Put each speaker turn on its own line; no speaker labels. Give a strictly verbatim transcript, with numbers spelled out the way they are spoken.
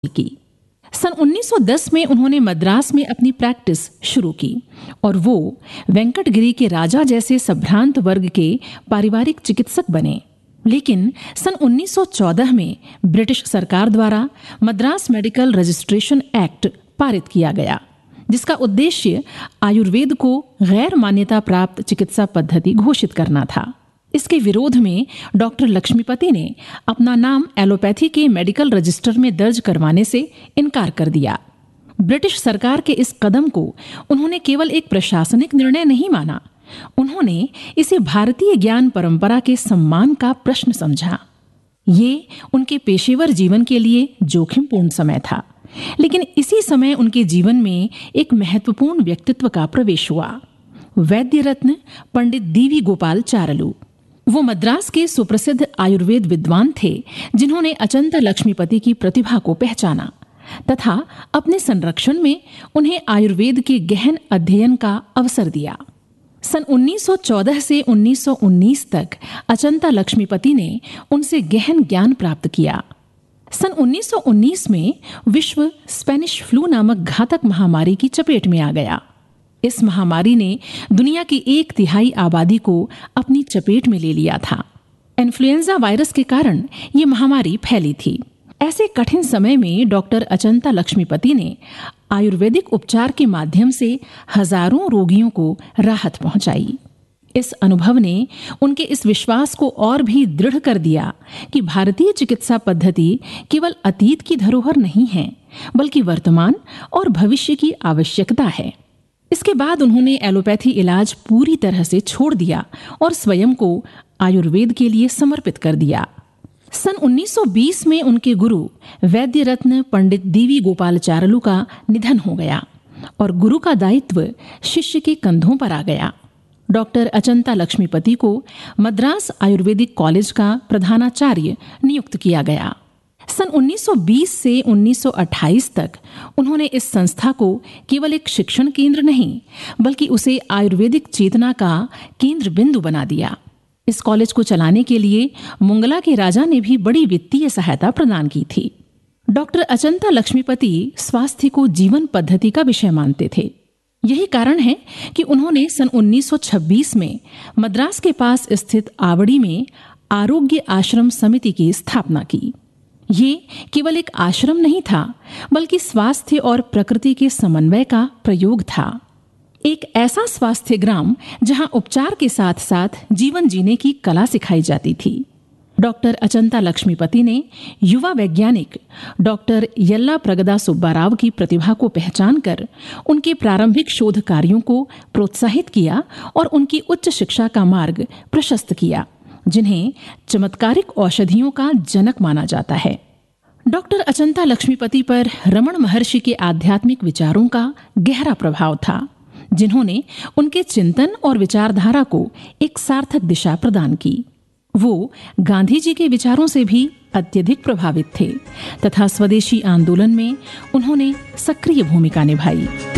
की। सन उन्नीस सौ दस में उन्होंने मद्रास में अपनी प्रैक्टिस शुरू की और वो वेंकटगिरी के राजा जैसे संभ्रांत वर्ग के पारिवारिक चिकित्सक बने। लेकिन सन उन्नीस सौ चौदह में ब्रिटिश सरकार द्वारा मद्रास मेडिकल रजिस्ट्रेशन एक्ट पारित किया गया, जिसका उद्देश्य आयुर्वेद को गैर मान्यता प्राप्त चिकित्सा पद्धति घोषित करना था। इसके विरोध में डॉक्टर लक्ष्मीपति ने अपना नाम एलोपैथी के मेडिकल रजिस्टर में दर्ज करवाने से इनकार कर दिया। ब्रिटिश सरकार के इस कदम को उन्होंने केवल एक प्रशासनिक निर्णय नहीं माना, उन्होंने इसे भारतीय ज्ञान परंपरा के सम्मान का प्रश्न समझा। ये उनके पेशेवर जीवन के लिए जोखिमपूर्ण समय था, लेकिन इसी समय उनके जीवन में एक महत्वपूर्ण व्यक्तित्व का प्रवेश हुआ, वैद्य रत्न पंडित डीवी गोपाल चारलू। वो मद्रास के सुप्रसिद्ध आयुर्वेद विद्वान थे, जिन्होंने अचंता लक्ष्मीपति की प्रतिभा को पहचाना तथा अपने संरक्षण में उन्हें आयुर्वेद के गहन अध्ययन का अवसर दिया। सन उन्नीस सौ चौदह से उन्नीस सौ उन्नीस तक अचंता लक्ष्मीपति ने उनसे गहन ज्ञान प्राप्त किया। सन उन्नीस सौ उन्नीस में विश्व स्पेनिश फ्लू नामक घातक महामारी की चपेट में आ गया। इस महामारी ने दुनिया की एक तिहाई आबादी को अपनी चपेट में ले लिया था। इन्फ्लुएंजा वायरस के कारण ये महामारी फैली थी। ऐसे कठिन समय में डॉक्टर अचंता लक्ष्मीपति ने आयुर्वेदिक उपचार के माध्यम से हजारों रोगियों को राहत पहुंचाई। इस अनुभव ने उनके इस विश्वास को और भी दृढ़ कर दिया कि भारतीय चिकित्सा पद्धति केवल अतीत की धरोहर नहीं है, बल्कि वर्तमान और भविष्य की आवश्यकता है। इसके बाद उन्होंने एलोपैथी इलाज पूरी तरह से छोड़ दिया और स्वयं को आयुर्वेद के लिए समर्पित कर दिया। सन उन्नीस सौ बीस में उनके गुरु वैद्य रत्न पंडित डीवी गोपाल चारलू का निधन हो गया और गुरु का दायित्व शिष्य के कंधों पर आ गया। डॉक्टर अचंता लक्ष्मीपति को मद्रास आयुर्वेदिक कॉलेज का प्रधानाचार्य नियुक्त किया गया। सन उन्नीस सौ बीस से उन्नीस सौ अट्ठाईस तक उन्होंने इस संस्था को केवल एक शिक्षण केंद्र नहीं, बल्कि उसे आयुर्वेदिक चेतना का केंद्र बिंदु बना दिया। इस कॉलेज को चलाने के लिए मुंगला के राजा ने भी बड़ी वित्तीय सहायता प्रदान की थी। डॉक्टर अचंता लक्ष्मीपति स्वास्थ्य को जीवन पद्धति का विषय मानते थे। यही कारण है कि उन्होंने सन उन्नीस सौ छब्बीस में मद्रास के पास स्थित आवड़ी में आरोग्य आश्रम समिति की स्थापना की। ये केवल एक आश्रम नहीं था, बल्कि स्वास्थ्य और प्रकृति के समन्वय का प्रयोग था। एक ऐसा स्वास्थ्य ग्राम जहां उपचार के साथ साथ जीवन जीने की कला सिखाई जाती थी। डॉक्टर अचंता लक्ष्मीपति ने युवा वैज्ञानिक डॉक्टर यल्ला प्रगदा सुब्बाराव की प्रतिभा को पहचानकर उनके प्रारंभिक शोध कार्यों को प्रोत्साहित किया और उनकी उच्च शिक्षा का मार्ग प्रशस्त किया, जिन्हें चमत्कारिक औषधियों का जनक माना जाता है। डॉक्टर अचंता लक्ष्मीपति पर रमण महर्षि के आध्यात्मिक विचारों का गहरा प्रभाव था, जिन्होंने उनके चिंतन और विचारधारा को एक सार्थक दिशा प्रदान की। वो गांधी जी के विचारों से भी अत्यधिक प्रभावित थे तथा स्वदेशी आंदोलन में उन्होंने सक्रिय भूमिका निभाई।